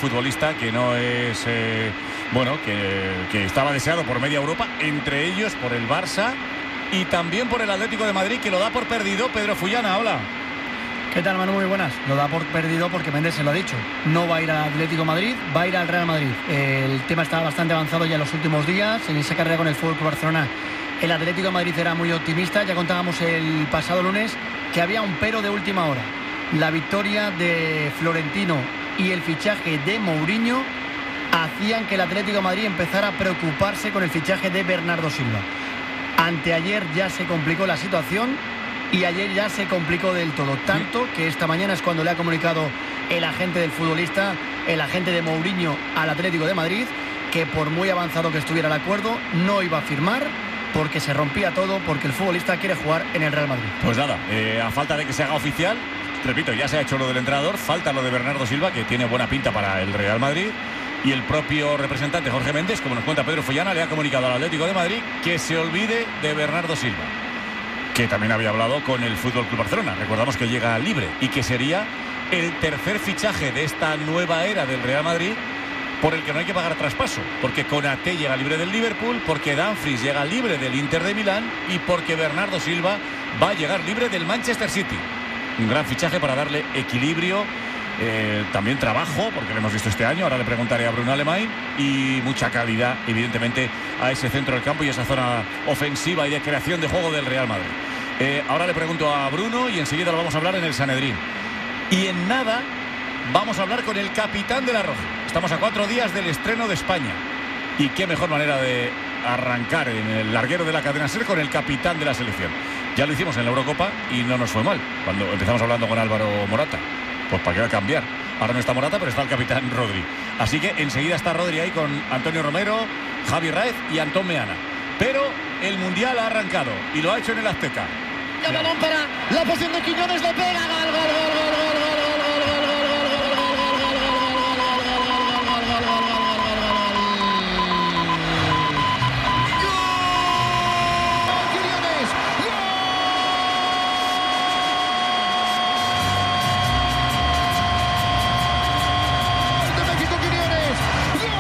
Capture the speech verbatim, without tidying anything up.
futbolista que no es, eh, bueno, que, que estaba deseado por media Europa, entre ellos por el Barça y también por el Atlético de Madrid, que lo da por perdido. Pedro Fullana, hola. ¿Qué tal, Manu? Muy buenas. Lo da por perdido porque Méndez se lo ha dicho. No va a ir al Atlético de Madrid, va a ir al Real Madrid. El tema estaba bastante avanzado ya en los últimos días. En esa carrera con el F C Barcelona, el Atlético de Madrid era muy optimista. Ya contábamos el pasado lunes que había un pero de última hora. La victoria de Florentino y el fichaje de Mourinho hacían que el Atlético de Madrid empezara a preocuparse con el fichaje de Bernardo Silva. Anteayer ya se complicó la situación y ayer ya se complicó del todo, tanto que esta mañana es cuando le ha comunicado el agente del futbolista, el agente de Mourinho al Atlético de Madrid, que por muy avanzado que estuviera el acuerdo, no iba a firmar porque se rompía todo, porque el futbolista quiere jugar en el Real Madrid. Pues nada, eh, a falta de que se haga oficial, repito, ya se ha hecho lo del entrenador, falta lo de Bernardo Silva, que tiene buena pinta para el Real Madrid, y el propio representante Jorge Méndez, como nos cuenta Pedro Fullana, le ha comunicado al Atlético de Madrid que se olvide de Bernardo Silva, que también había hablado con el F C Barcelona. Recordamos que llega libre y que sería el tercer fichaje de esta nueva era del Real Madrid por el que no hay que pagar traspaso, porque Konaté llega libre del Liverpool, porque Dumfries llega libre del Inter de Milán y porque Bernardo Silva va a llegar libre del Manchester City. Un gran fichaje para darle equilibrio, eh, también trabajo, porque lo hemos visto este año, ahora le preguntaré a Bruno Alemany, y mucha calidad, evidentemente, a ese centro del campo y esa zona ofensiva y de creación de juego del Real Madrid. Eh, ahora le pregunto a Bruno y enseguida lo vamos a hablar en el Sanedrín. Y en nada vamos a hablar con el capitán de la Roja. Estamos a cuatro días del estreno de España. Y qué mejor manera de arrancar en el larguero de la cadena SER con el capitán de la selección. Ya lo hicimos en la Eurocopa y no nos fue mal, cuando empezamos hablando con Álvaro Morata. Pues para qué va a cambiar. Ahora no está Morata, pero está el capitán Rodri. Así que enseguida está Rodri ahí con Antonio Romero, Javi Raez y Antón Meana. Pero el Mundial ha arrancado y lo ha hecho en el Azteca. El balón para la posición de Quiñones, le pega, gol, gol, gol.